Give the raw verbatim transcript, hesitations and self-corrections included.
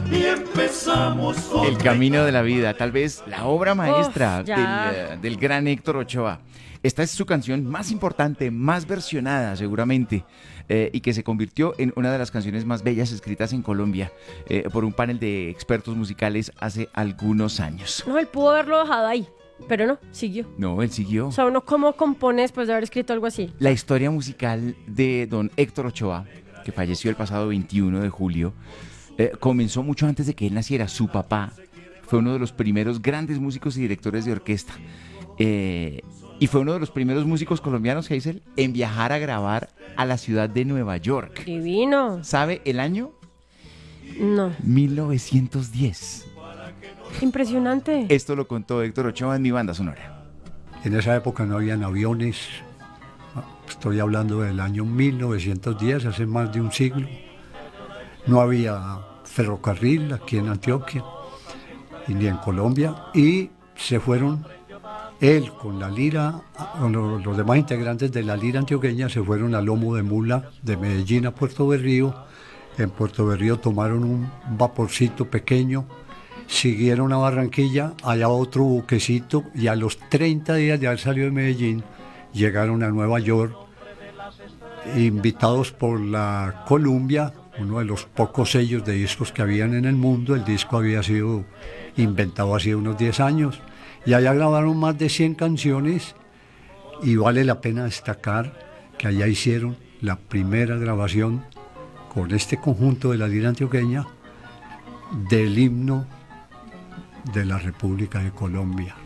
y empezamos otra. El camino de la vida, tal vez la obra maestra Uf, ya. del, eh, del gran Héctor Ochoa. Esta es su canción más importante, más versionada seguramente, eh, y que se convirtió en una de las canciones más bellas escritas en Colombia eh, por un panel de expertos musicales hace algunos años. No, él pudo haberlo dejado ahí, pero no, siguió. No, él siguió. O sea, uno cómo compone después de haber escrito algo así. La historia musical de don Héctor Ochoa, que falleció el pasado veintiuno de julio, eh, comenzó mucho antes de que él naciera. Su papá fue uno de los primeros grandes músicos y directores de orquesta. Eh, y fue uno de los primeros músicos colombianos, Hazel, en viajar a grabar a la ciudad de Nueva York. Divino. ¿Sabe el año? No. mil novecientos diez. Impresionante. Esto lo contó Héctor Ochoa en Mi Banda Sonora. En esa época no habían aviones, estoy hablando del año mil novecientos diez, hace más de un siglo. No había ferrocarril aquí en Antioquia, y ni en Colombia, y se fueron, él con la lira, con los, los demás integrantes de la lira antioqueña se fueron a lomo de mula de Medellín a Puerto Berrío. En Puerto Berrío tomaron un vaporcito pequeño, siguieron a Barranquilla, allá otro buquecito, y a los treinta días de haber salido de Medellín, llegaron a Nueva York, invitados por la Columbia, uno de los pocos sellos de discos que habían en el mundo. El disco había sido inventado hace unos diez años, y allá grabaron más de cien canciones, y vale la pena destacar que allá hicieron la primera grabación con este conjunto de la lira antioqueña del himno de la República de Colombia.